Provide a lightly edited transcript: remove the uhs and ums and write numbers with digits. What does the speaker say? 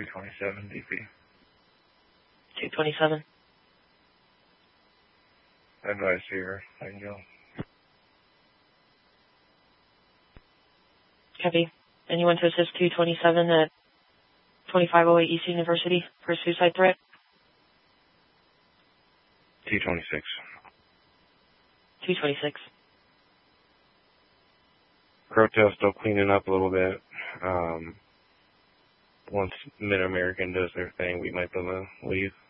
227 DP. 227. Advise Fever, Angel. Copy. Anyone to assist 227 at 2508 East University for a suicide threat? 226. 226. Crowtail's still cleaning up a little bit. Once Mid-American does their thing, we might be able to leave.